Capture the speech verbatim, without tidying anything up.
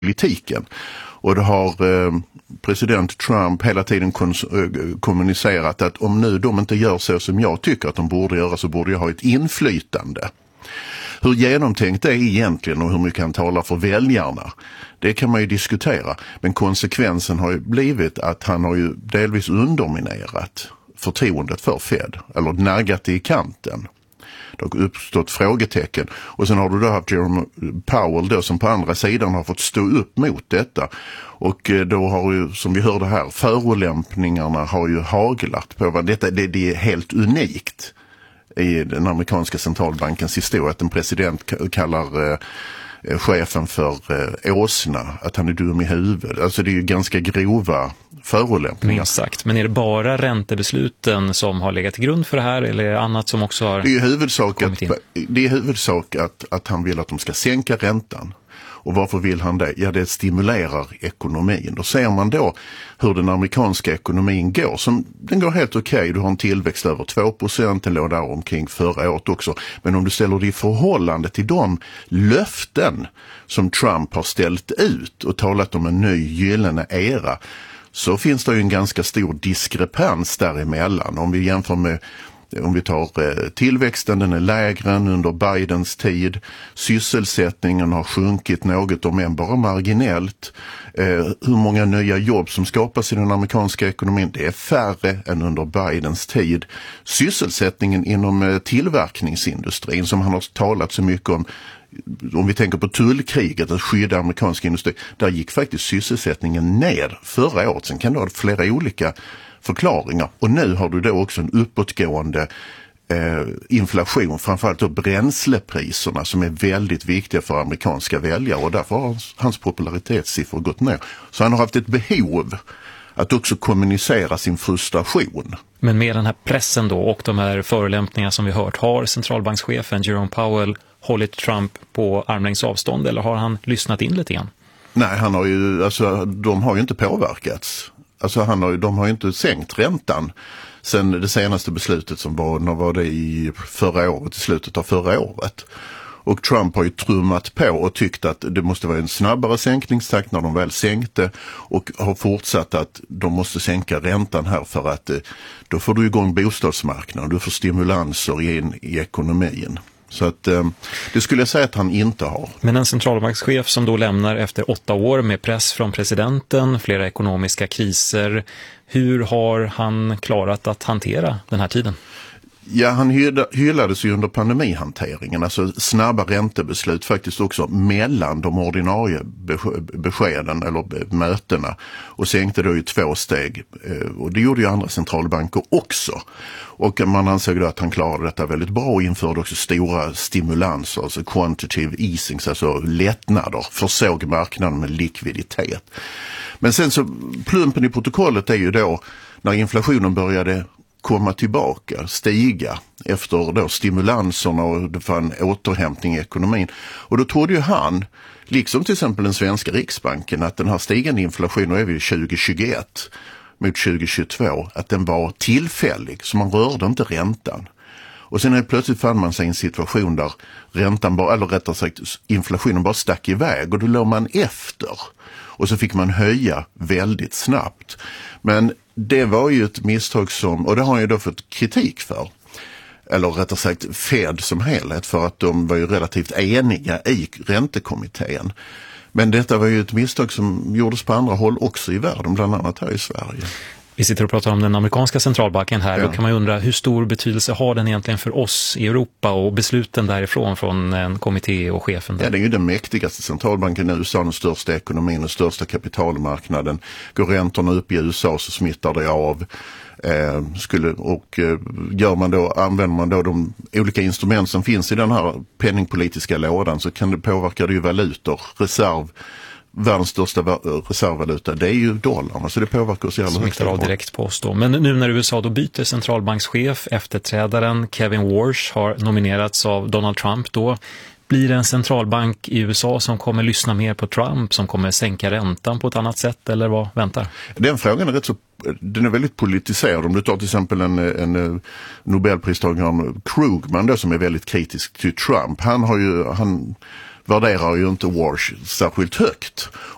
politiken. Och det har eh, president Trump hela tiden kon- kommunicerat att om nu de inte gör så som jag tycker att de borde göra, så borde jag ha ett inflytande. Hur genomtänkt det är egentligen och hur mycket han talar för väljarna, det kan man ju diskutera. Men konsekvensen har ju blivit att han har ju delvis underminerat förtroendet för Fed, eller naggat det i kanten. Det har uppstått frågetecken. Och sen har du då haft Jerome Powell då, som på andra sidan har fått stå upp mot detta. Och då har ju, som vi hörde här, förolämpningarna har ju haglat på vad detta, det, det är helt unikt i den amerikanska centralbankens historia att en president kallar eh, chefen för eh, åsna, att han är dum i huvudet. Alltså det är ju ganska grova förolämpningar. Minst sagt. Men är det bara räntebesluten som har legat till grund för det här, eller är det annat som också har det är huvudsak kommit in? Att, det är huvudsak att, att han vill att de ska sänka räntan. Och varför vill han det? Ja, det stimulerar ekonomin. Då ser man då hur den amerikanska ekonomin går. Som, den går helt okej. Okay. Du har en tillväxt över två procent. Den låg där omkring förra året också. Men om du ställer det i förhållande till de löften som Trump har ställt ut och talat om en ny gyllene era, så finns det ju en ganska stor diskrepans däremellan. Om vi jämför med Om vi tar tillväxten, den är lägre än under Bidens tid. Sysselsättningen har sjunkit något, om än bara marginellt. Eh, hur många nya jobb som skapas i den amerikanska ekonomin, det är färre än under Bidens tid. Sysselsättningen inom tillverkningsindustrin, som han har talat så mycket om, om vi tänker på tullkriget, att skydda amerikansk industri, där gick faktiskt sysselsättningen ner förra året. Sen kan du ha flera olika förklaringar. Och nu har du då också en uppåtgående eh, inflation, framförallt då bränslepriserna, som är väldigt viktiga för amerikanska väljare, och därför har hans, hans popularitetssiffror gått ner. Så han har haft ett behov att också kommunicera sin frustration. Men med den här pressen då och de här förolämpningarna som vi hört, har centralbankschefen Jerome Powell hållit Trump på armlängds avstånd, eller har han lyssnat in lite grann? Nej, han har ju, alltså, de har ju inte påverkats. Alltså han har ju, de har ju inte sänkt räntan sen det senaste beslutet som var, när var det i förra året, i slutet av förra året. Och Trump har ju trummat på och tyckt att det måste vara en snabbare sänkningstakt när de väl sänkte, och har fortsatt att de måste sänka räntan här för att då får du igång bostadsmarknaden, du får stimulanser in i ekonomin. Så att eh, det skulle jag säga att han inte har. Men en centralbankschef som då lämnar efter åtta år med press från presidenten, flera ekonomiska kriser, hur har han klarat att hantera den här tiden? Ja, han hyllades ju under pandemihanteringen, alltså snabba räntebeslut faktiskt också mellan de ordinarie beskeden eller mötena, och sänkte då i två steg, och det gjorde ju andra centralbanker också. Och man ansåg då att han klarade detta väldigt bra och införde också stora stimulanser, alltså quantitative easing, alltså lättnader, försåg marknaden med likviditet. Men sen så, plumpen i protokollet är ju då när inflationen började komma tillbaka, stiga efter då stimulanserna, och det var en återhämtning i ekonomin. Och då trodde ju han, liksom till exempel den svenska riksbanken, att den här stigande inflationen, är vi tjugo tjugoett mot tjugo tjugotvå, att den var tillfällig, så man rörde inte räntan. Och sen plötsligt fann man sig i en situation där räntan bara, eller rättare sagt inflationen bara stack iväg, och då låg man efter. Och så fick man höja väldigt snabbt. Men det var ju ett misstag som, och det har jag då fått kritik för, eller rättare sagt Fed som helhet, för att de var ju relativt eniga i räntekommittén. Men detta var ju ett misstag som gjordes på andra håll också i världen, bland annat här i Sverige. Vi sitter och pratar om den amerikanska centralbanken här. Ja. Då kan man ju undra, hur stor betydelse har den egentligen för oss i Europa och besluten därifrån från en kommitté och chefen där? Ja, det är ju den mäktigaste centralbanken i U S A, den största ekonomin och största kapitalmarknaden. Går räntorna upp i U S A så smittar det av. Eh, skulle, och eh, gör man då, använder man då de olika instrument som finns i den här penningpolitiska lådan, så kan det påverka det ju valutor, reserv. Världens största reservvaluta, det är ju dollarn, så det påverkar oss i alla högsta grad. Direkt på oss då. Men nu när U S A då byter centralbankschef, efterträdaren Kevin Warsh har nominerats av Donald Trump då, blir det en centralbank i U S A som kommer lyssna mer på Trump, som kommer sänka räntan på ett annat sätt, eller vad väntar? Den frågan är rätt så, den är väldigt politiserad. Om du tar till exempel en, en Nobelpristagare Krugman då, som är väldigt kritisk till Trump, han har ju, han värderar ju inte Warsh särskilt högt.